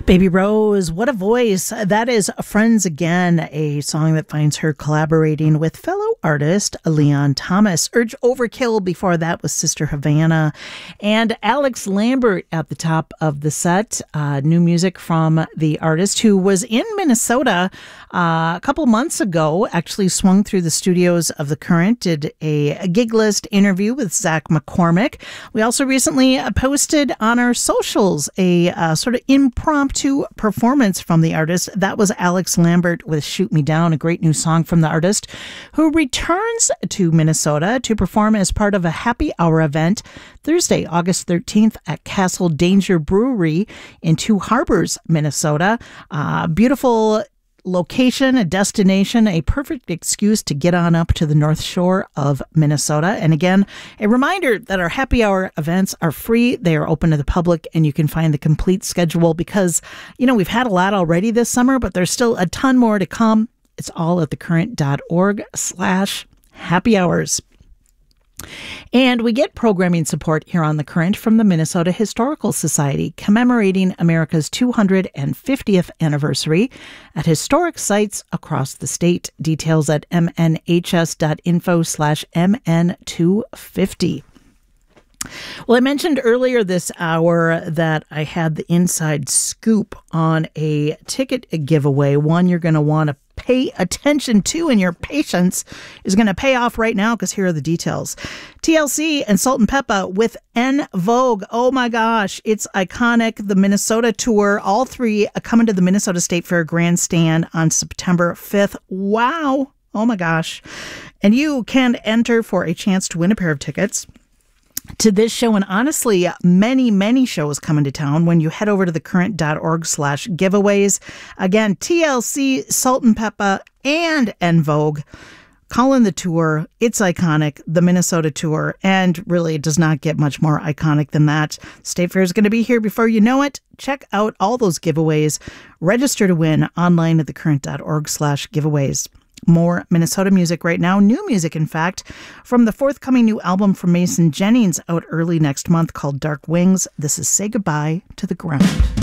Baby Rose, what a voice. That is Friends Again, a song that finds her collaborating with fellow artist Leon Thomas. Urge Overkill before that was Sister Havana. And Alex Lambert at the top of the set. New music from the artist who was in Minnesota a couple months ago, actually swung through the studios of The Current, did a gig list interview with Zach McCormick. We also recently posted on our socials a sort of impromptu performance from the artist. That was Alex Lambert with Shoot Me Down, a great new song from the artist, who returns to Minnesota to perform as part of a happy hour event Thursday, August 13th at Castle Danger Brewery in Two Harbors, Minnesota. Beautiful location, a destination, a perfect excuse to get on up to the North Shore of Minnesota. And again, a reminder that our happy hour events are free. They are open to the public, and you can find the complete schedule because, you know, we've had a lot already this summer, but there's still a ton more to come. It's all at thecurrent.org/happy hours. And we get programming support here on The Current from the Minnesota Historical Society, commemorating America's 250th anniversary at historic sites across the state. Details at mnhs.info/mn250. Well, I mentioned earlier this hour that I had the inside scoop on a ticket giveaway, one you're going to want to pay attention to, and your patience is going to pay off right now because here are the details. TLC and Salt and Peppa with En Vogue. Oh my gosh, it's iconic. The Minnesota tour, all three coming to the Minnesota State Fair Grandstand on September 5th. Wow. Oh my gosh. And you can enter for a chance to win a pair of tickets to this show, and honestly, many shows coming to town when you head over to thecurrent.org/giveaways. Again, TLC, Salt and Peppa, and En Vogue. Call in the tour. It's iconic, the Minnesota tour, and really it does not get much more iconic than that. State Fair is going to be here before you know it. Check out all those giveaways. Register to win online at thecurrent.org/giveaways. More Minnesota music right now, new music in fact, from the forthcoming new album from Mason Jennings out early next month called Dark Wings. This is Say Goodbye to the Ground.